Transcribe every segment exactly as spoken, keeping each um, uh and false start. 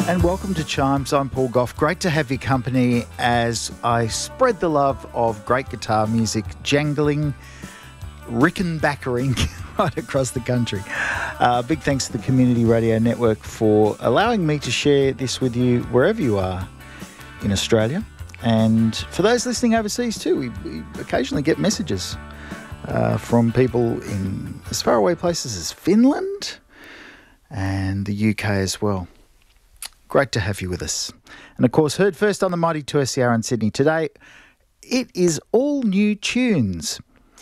And welcome to Chimes. I'm Paul Gough. Great to have your company as I spread the love of great guitar music, jangling, rickenbackering right across the country. Uh, big thanks to the Community Radio Network for allowing me to share this with you wherever you are in Australia. And for those listening overseas too, we, we occasionally get messages uh, from people in as far away places as Finland and the U K as well. Great to have you with us. And of course, heard first on the mighty two S C R in Sydney today, it is all new tunes,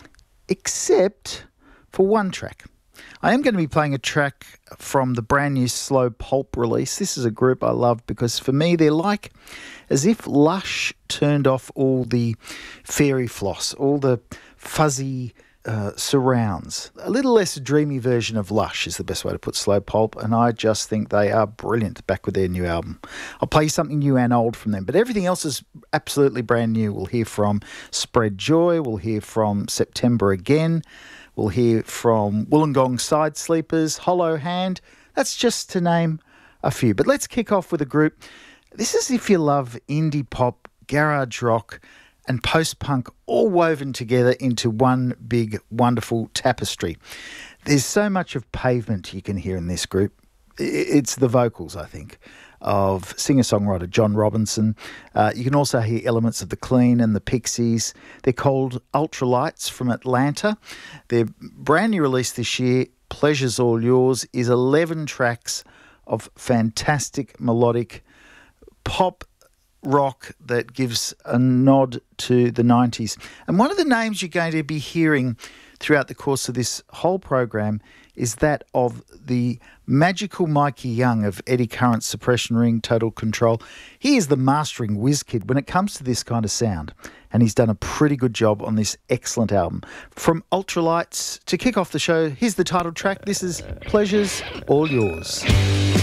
except for one track. I am going to be playing a track from the brand new Slow Pulp release. This is a group I love because for me, they're like as if Lush turned off all the fairy floss, all the fuzzy Uh, surrounds. A little less dreamy version of Lush is the best way to put Slow Pulp, and I just think they are brilliant back with their new album. I'll play something new and old from them, but everything else is absolutely brand new. We'll hear from Spread Joy, we'll hear from September Again, we'll hear from Wollongong Side Sleepers, Hollow Hand. That's just to name a few. But let's kick off with a group. This is if you love indie pop, garage rock, and post-punk all woven together into one big, wonderful tapestry. There's so much of Pavement you can hear in this group. It's the vocals, I think, of singer-songwriter John Robinson. Uh, you can also hear elements of The Clean and the Pixies. They're called Ultralights from Atlanta. Their brand new release this year, Pleasure's All Yours, is eleven tracks of fantastic melodic pop rock that gives a nod to the nineties. And one of the names you're going to be hearing throughout the course of this whole program is that of the magical Mikey Young of Eddie Current's Suppression Ring, Total Control. He is the mastering whiz kid when it comes to this kind of sound, and he's done a pretty good job on this excellent album. From Ultralights, to kick off the show, here's the title track. This is Pleasure's All Yours.